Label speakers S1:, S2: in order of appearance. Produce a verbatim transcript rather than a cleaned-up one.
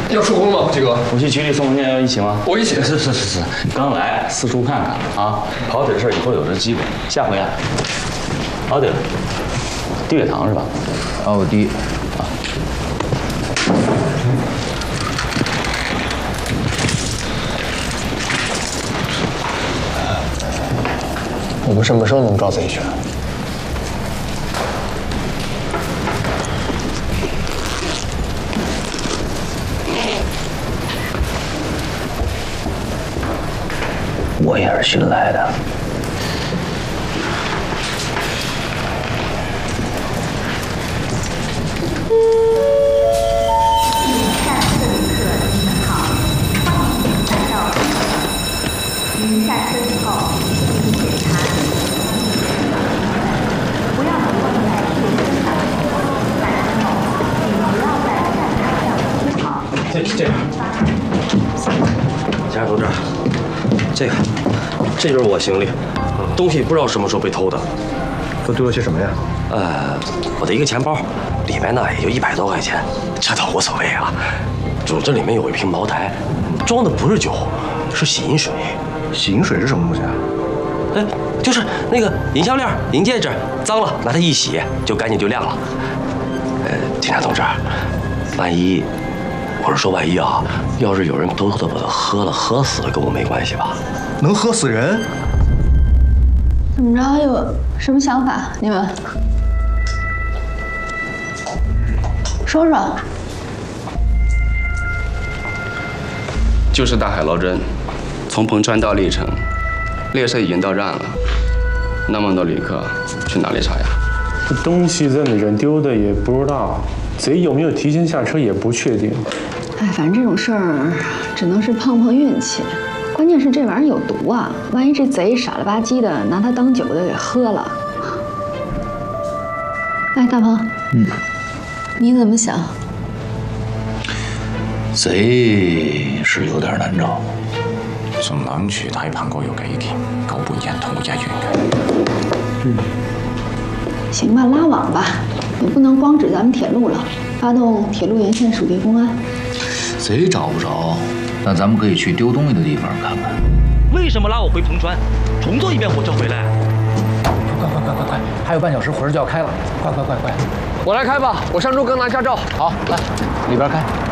S1: 要出工了吗，鸡哥？
S2: 我去局里送文件，要一起吗？
S1: 我一起。
S2: 是是是是，刚来，四处看看啊。跑腿的事以后有这机会，下回啊。哦对了，地月堂是吧？
S3: 奥迪。啊。
S1: 我们什么时候能招贼去？
S3: 我也是新来的。
S4: 下车的旅客您好，欢迎您来到中国。您下车以后，请检查自己的行李不要遗忘在列车上。下车后，请不要在站台上思考。
S1: 这这样，
S5: 检察同志，这个，这就是我行李，东西不知道什么时候被偷的。
S1: 都丢了些什么呀？
S5: 呃，我的一个钱包，里面呢也就一百多块钱，这倒无所谓啊。就这里面有一瓶茅台，装的不是酒，是洗银水。
S1: 洗银水是什么东西啊？
S5: 哎，就是那个银项链、银戒指，脏了拿它一洗，就干净就亮了。呃，警察同志，万一，我是说万一啊，要是有人偷偷的把它喝了，喝死了，跟我没关系吧？
S1: 能喝死人？
S6: 怎么着？有什么想法？你们说说。
S7: 就是大海捞针，从彭川到历城，列车已经到站了，那么多旅客去哪里查呀？
S8: 这东西在哪儿丢的也不知道，贼有没有提前下车也不确定。
S6: 哎，反正这种事儿只能是碰碰运气。关键是这玩意儿有毒啊！万一这贼傻了吧唧的拿它当酒的给喝了。哎，大鹏，嗯，你怎么想？
S3: 贼是有点难找。
S9: 從諗住睇彭哥有幾件，九半人同我一樣嘅。
S6: 嗯，行吧，拉網吧，也不能光指咱们铁路了，发动铁路沿线属地公安。
S3: 贼找不着。那咱们可以去丢东西的地方看看。
S10: 为什么拉我回彭川，重坐一遍火车回来？
S11: 快快快快快！还有半小时，火车就要开了，快快快快！
S1: 我来开吧，我上周刚拿驾照。
S11: 好，来，里边开。